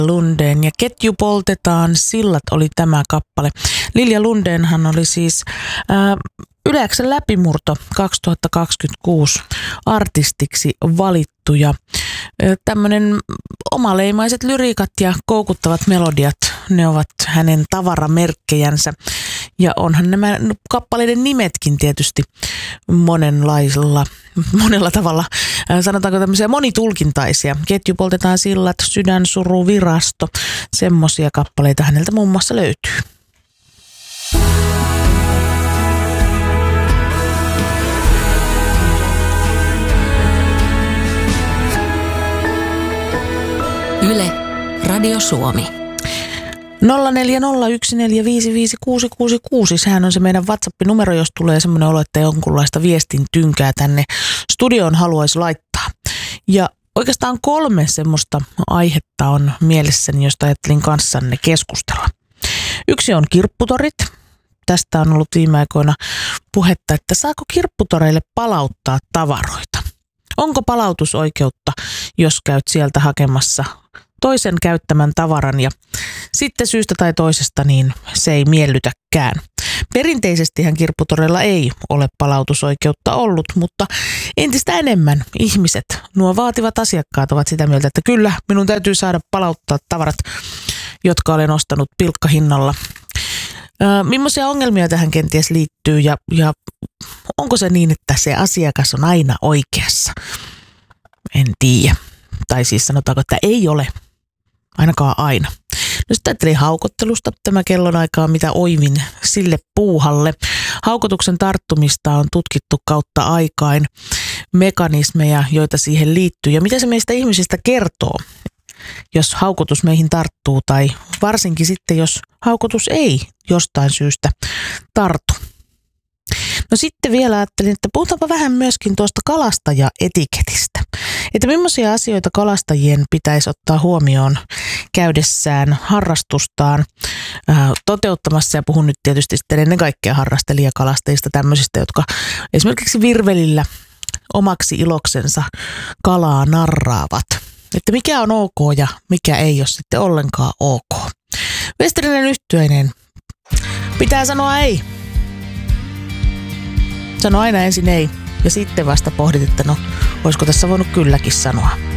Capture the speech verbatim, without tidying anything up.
Lundén ja Ketju poltetaan, sillat oli tämä kappale. Lilja Lundénhan oli siis ää, Yle X:n läpimurto kaksituhattakaksikymmentäkuusi artistiksi valittu ja tämmöinen omaleimaiset lyriikat ja koukuttavat melodiat, ne ovat hänen tavaramerkkejänsä. Ja onhan nämä kappaleiden nimetkin tietysti monenlaisella, monella tavalla, sanotaanko tämmöisiä monitulkintaisia. Ketju poltetaan, sillat, sydänsuru, virasto, semmoisia kappaleita häneltä muun muassa löytyy. Yle, Radio Suomi. nolla neljä nolla yksi neljä viisi viisi kuusi kuusi kuusi, sehän on se meidän WhatsApp-numero, jos tulee semmoinen olo, että jonkunlaista viestin tynkää tänne studioon haluaisi laittaa. Ja oikeastaan kolme semmoista aihetta on mielessäni, josta ajattelin kanssanne keskustella. Yksi on kirpputorit. Tästä on ollut viime aikoina puhetta, että saako kirpputoreille palauttaa tavaroita? Onko palautusoikeutta, jos käyt sieltä hakemassa toisen käyttämän tavaran ja sitten syystä tai toisesta niin se ei miellytäkään. Perinteisestihän kirpputoreilla ei ole palautusoikeutta ollut, mutta entistä enemmän ihmiset, nuo vaativat asiakkaat ovat sitä mieltä, että kyllä minun täytyy saada palauttaa tavarat, jotka olen ostanut pilkkahinnalla. Ö, millaisia ongelmia tähän kenties liittyy ja, ja onko se niin, että se asiakas on aina oikeassa? En tiedä. Tai siis sanotaanko, että ei ole. Ainakaan aina. No sitten ajattelin haukottelusta. Tämä kellonaikaa mitä oivin sille puuhalle. Haukotuksen tarttumista on tutkittu kautta aikain. Mekanismeja, joita siihen liittyy. Ja mitä se meistä ihmisistä kertoo, jos haukotus meihin tarttuu. Tai varsinkin sitten, jos haukotus ei jostain syystä tartu. No sitten vielä ajattelin, että puhutaanpa vähän myöskin tuosta kalastajaetiketistä. Että millaisia asioita kalastajien pitäisi ottaa huomioon käydessään harrastustaan ää, toteuttamassa. Ja puhun nyt tietysti sitten ennen kaikkea harrastelijakalastajista, tämmöisistä, jotka esimerkiksi virvelillä omaksi iloksensa kalaa narraavat. Että mikä on ok ja mikä ei ole sitten ollenkaan ok. Westerinen Yhtyeinen pitää sanoa ei. Sano aina ensin ei ja sitten vasta pohdit, että no, olisiko tässä voinut kylläkin sanoa.